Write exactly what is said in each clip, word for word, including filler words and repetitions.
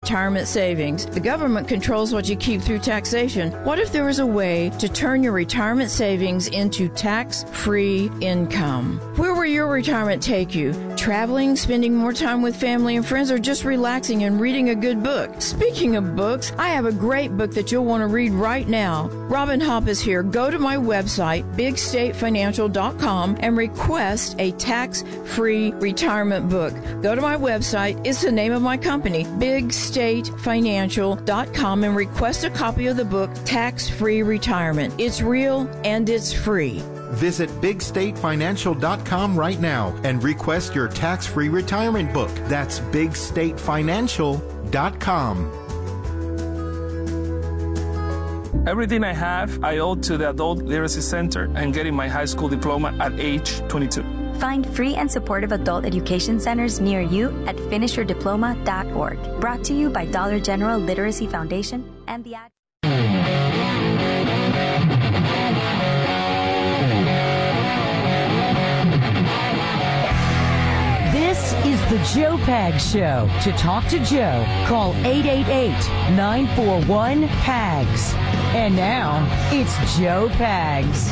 retirement savings. The government controls what you keep through taxation. What if there was a way to turn your retirement savings into tax-free income? Where will your retirement take you? Traveling, spending more time with family and friends, or just relaxing and reading a good book? Speaking of books, I have a great book that you'll want to read right now. Robin Hopp is here. Go to my website, big state financial dot com, and request a tax-free retirement book. Go to my website. It's the name of my company, big state financial dot com, and request a copy of the book, Tax-Free Retirement. It's real and it's free. Visit big state financial dot com right now and request your tax-free retirement book. That's big state financial dot com. Everything I have, I owe to the Adult Literacy Center and getting my high school diploma at age twenty-two. Find free and supportive adult education centers near you at finish your diploma dot org. Brought to you by Dollar General Literacy Foundation and the Ad. This is the Joe Pags Show. To talk to Joe, call eight eight eight, nine four one, P A G S. And now, it's Joe Pags.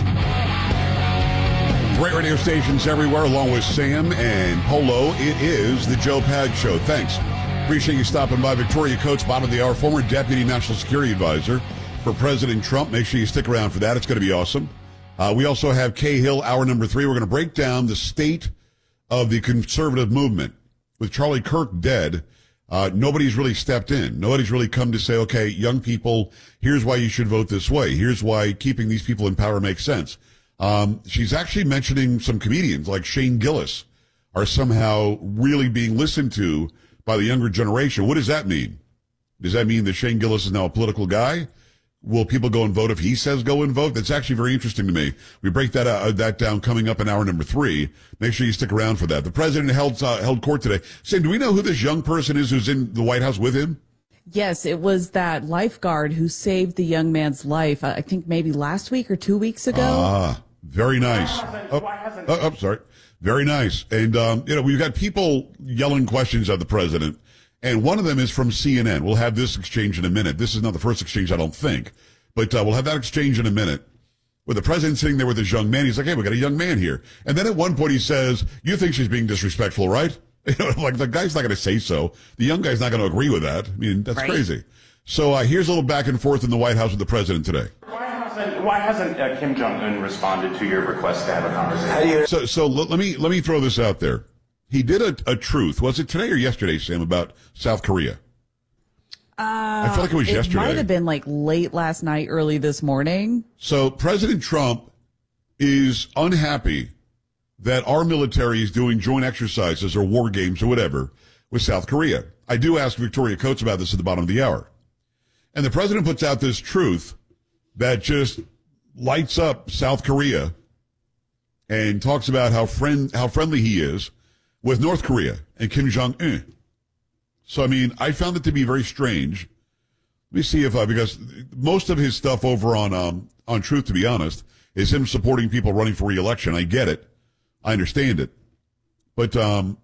Great radio stations everywhere, along with Sam and Polo. It is the Joe Pags Show. Thanks. Appreciate you stopping by. Victoria Coates, bottom of the hour, former Deputy National Security Advisor for President Trump. Make sure you stick around for that. It's going to be awesome. Uh, we also have Kay Hill, hour number three. We're going to break down the state of the conservative movement. With Charlie Kirk dead, uh, nobody's really stepped in. Nobody's really come to say, okay, young people, here's why you should vote this way. Here's why keeping these people in power makes sense. Um, she's actually mentioning some comedians like Shane Gillis are somehow really being listened to by the younger generation. What does that mean? Does that mean that Shane Gillis is now a political guy? Will people go and vote if he says go and vote? That's actually very interesting to me. We break that uh, that down coming up in hour number three. Make sure you stick around for that. The president held uh, held court today. Sam, do we know who this young person is who's in the White House with him? Yes, it was that lifeguard who saved the young man's life, I think maybe last week or two weeks ago. Ah, very nice. Oh, oh, oh, sorry. Very nice. And, um, you know, we've got people yelling questions at the president. And one of them is from C N N. We'll have this exchange in a minute. This is not the first exchange, I don't think. But uh, we'll have that exchange in a minute. With the president sitting there with this young man, he's like, hey, we got a young man here. And then at one point he says, you think she's being disrespectful, right? You know, like the guy's not going to say so. The young guy's not going to agree with that. I mean, that's right. Crazy. So uh, here's a little back and forth in the White House with the president today. Why hasn't, why hasn't uh, Kim Jong-un responded to your request to have a conversation? So, so let, let me let me throw this out there. He did a, a truth. Was it today or yesterday, Sam, about South Korea? Uh, I feel like it was it yesterday. It might have been like late last night, early this morning. So President Trump is unhappy that our military is doing joint exercises or war games or whatever with South Korea. I do ask Victoria Coates about this at the bottom of the hour. And the president puts out this truth that just lights up South Korea and talks about how friend how friendly he is with North Korea and Kim Jong-un. So, I mean, I found it to be very strange. Let me see if I, because most of his stuff over on, um, on Truth, to be honest, is him supporting people running for re-election. I get it. I understand it. But, um,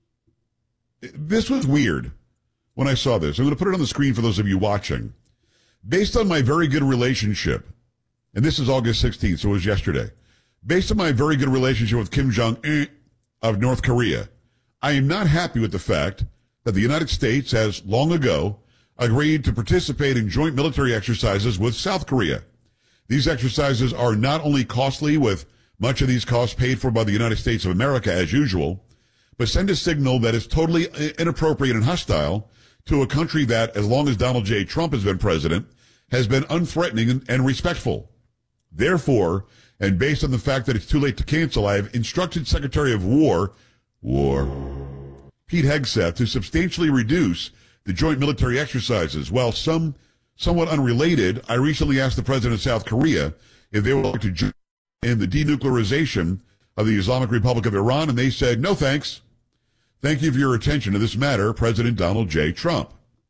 this was weird when I saw this. I'm going to put it on the screen for those of you watching. Based on my very good relationship, and this is August sixteenth, so it was yesterday. Based on my very good relationship with Kim Jong-un of North Korea, I am not happy with the fact that the United States has long ago agreed to participate in joint military exercises with South Korea. These exercises are not only costly, with much of these costs paid for by the United States of America as usual, but send a signal that is totally inappropriate and hostile to a country that, as long as Donald J. Trump has been president, has been unthreatening and respectful. Therefore, and based on the fact that it's too late to cancel, I have instructed Secretary of War, War, Pete Hegseth, to substantially reduce the joint military exercises. While some somewhat unrelated, I recently asked the president of South Korea if they would like to join in the denuclearization of the Islamic Republic of Iran, and they said, no thanks. Thank you for your attention to this matter, President Donald J. Trump.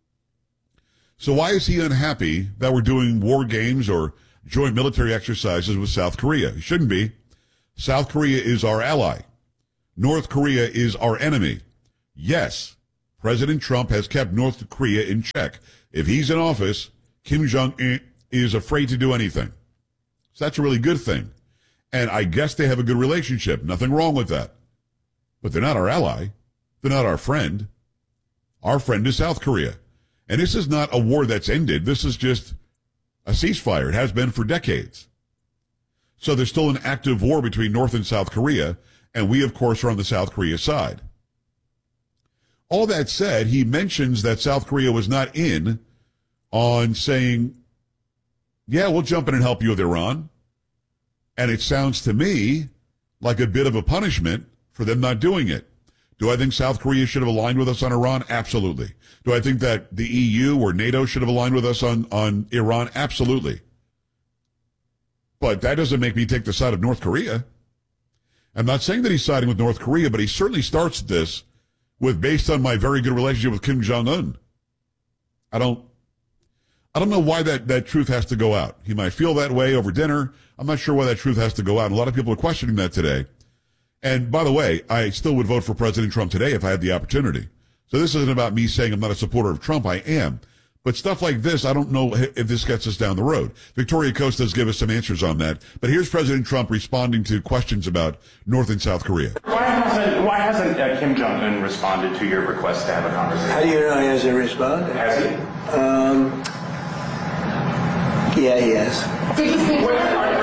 So why is he unhappy that we're doing war games or joint military exercises with South Korea? He shouldn't be. South Korea is our ally. North Korea is our enemy. Yes, President Trump has kept North Korea in check. If he's in office, Kim Jong-un is afraid to do anything. So that's a really good thing. And I guess they have a good relationship. Nothing wrong with that. But they're not our ally. They're not our friend. Our friend is South Korea. And this is not a war that's ended. This is just a ceasefire. It has been for decades. So there's still an active war between North and South Korea, and we, of course, are on the South Korea side. All that said, he mentions that South Korea was not in on saying, yeah, we'll jump in and help you with Iran. And it sounds to me like a bit of a punishment for them not doing it. Do I think South Korea should have aligned with us on Iran? Absolutely. Do I think that the E U or NATO should have aligned with us on, on Iran? Absolutely. But that doesn't make me take the side of North Korea. I'm not saying that he's siding with North Korea, but he certainly starts this with, based on my very good relationship with Kim Jong-un. I don't, I don't know why that, that truth has to go out. He might feel that way over dinner. I'm not sure why that truth has to go out. And a lot of people are questioning that today. And by the way, I still would vote for President Trump today if I had the opportunity. So this isn't about me saying I'm not a supporter of Trump. I am. But stuff like this, I don't know if this gets us down the road. Victoria Coast does give us some answers on that. But here's President Trump responding to questions about North and South Korea. Why hasn't, why hasn't uh, Kim Jong-un responded to your request to have a conversation? How do you know he hasn't responded? Has he? Um, yeah, he has. Did you speak? Where are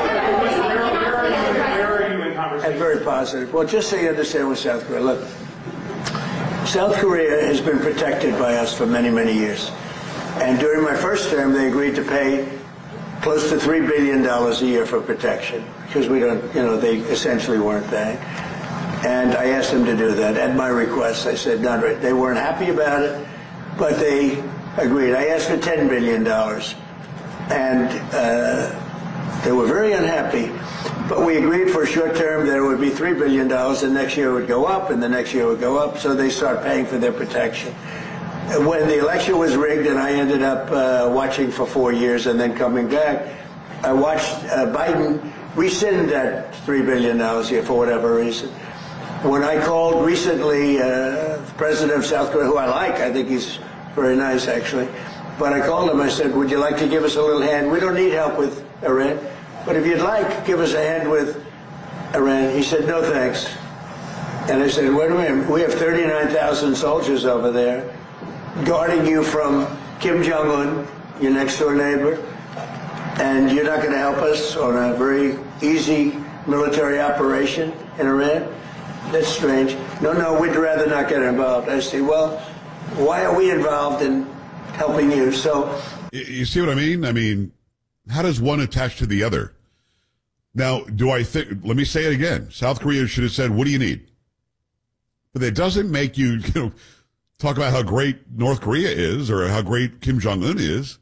you in conversation? And very positive. Well, just so you understand with South Korea, look, South Korea has been protected by us for many, many years. And during my first term, they agreed to pay close to three billion dollars a year for protection because we don't, you know, they essentially weren't paying. And I asked them to do that at my request. I said, not right. They weren't happy about it, but they agreed. I asked for ten billion dollars. And uh, they were very unhappy. But we agreed for a short term that it would be three billion dollars, and next year it would go up, and the next year it would go up, so they start paying for their protection. When the election was rigged and I ended up uh, watching for four years and then coming back, I watched uh, Biden rescind that three billion dollars a year for whatever reason. When I called recently uh, the president of South Korea, who I like, I think he's very nice actually, but I called him, I said, would you like to give us a little hand? We don't need help with Iran, but if you'd like, give us a hand with Iran. He said, no thanks. And I said, wait a minute, we have thirty-nine thousand soldiers over there guarding you from Kim Jong-un, your next door neighbor, and you're not going to help us on a very easy military operation in Iran? That's strange. No, no, we'd rather not get involved. I say, well, why are we involved in helping you? So, you see what I mean? I mean, how does one attach to the other? Now, do I think, let me say it again. South Korea should have said, what do you need? But it doesn't make you, you know, talk about how great North Korea is or how great Kim Jong-un is.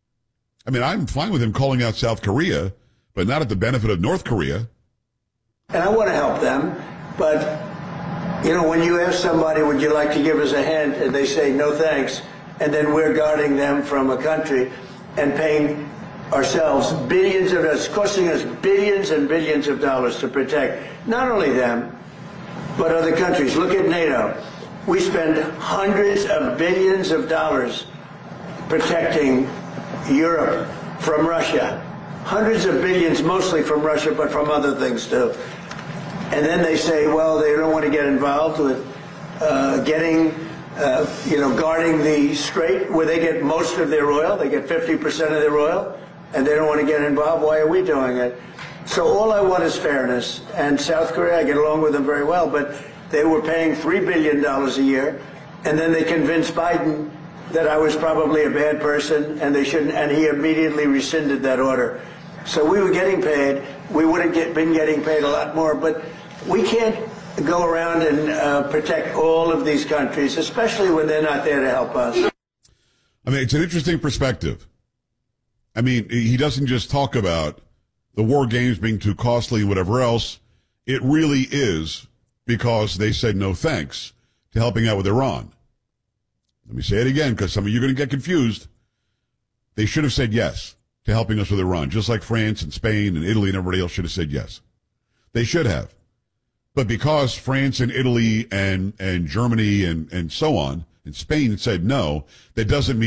I mean, I'm fine with him calling out South Korea, but not at the benefit of North Korea. And I want to help them, but, you know, when you ask somebody, would you like to give us a hand, and they say, no thanks, and then we're guarding them from a country and paying ourselves billions of dollars, costing us billions and billions of dollars to protect not only them, but other countries. Look at NATO. We spend hundreds of billions of dollars protecting Europe from Russia. Hundreds of billions, mostly from Russia, but from other things too. And then they say, well, they don't want to get involved with uh, getting, uh, you know, guarding the Strait, where they get most of their oil. They get fifty percent of their oil, and they don't want to get involved. Why are we doing it? So all I want is fairness. And South Korea, I get along with them very well, but they were paying three billion dollars a year, and then they convinced Biden that I was probably a bad person, and they shouldn't, and he immediately rescinded that order. So we were getting paid. We would have get, been getting paid a lot more, but we can't go around and uh, protect all of these countries, especially when they're not there to help us. I mean, it's an interesting perspective. I mean, he doesn't just talk about the war games being too costly and whatever else. It really is because they said no thanks to helping out with Iran. Let me say it again, because some of you are going to get confused. They should have said yes to helping us with Iran, just like France and Spain and Italy and everybody else should have said yes. They should have. But because France and Italy and, and Germany and, and so on, and Spain said no, that doesn't mean